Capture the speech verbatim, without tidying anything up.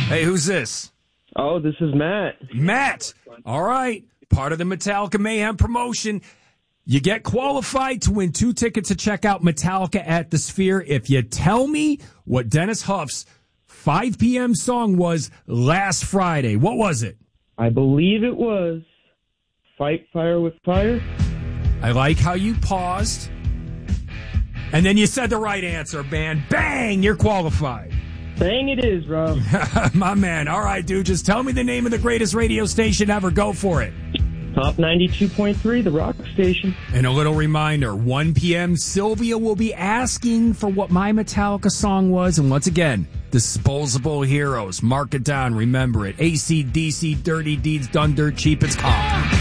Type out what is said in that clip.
Hey, who's this? Oh, this is Matt. Matt. All right. Part of the Metallica Mayhem promotion. You get qualified to win two tickets to check out Metallica at the Sphere if you tell me what Dennis Huff's five p.m. song was last Friday. What was it? I believe it was Fight Fire with Fire. I like how you paused. And then you said the right answer, man. Bang! You're qualified. Bang it is, Rob. My man. All right, dude. Just tell me the name of the greatest radio station ever. Go for it. Top ninety-two point three, the Rock Station. And a little reminder, one p.m., Sylvia will be asking for what my Metallica song was. And once again, Disposable Heroes. Mark it down. Remember it. A C D C, Dirty Deeds Done Dirt Cheap. It's calm.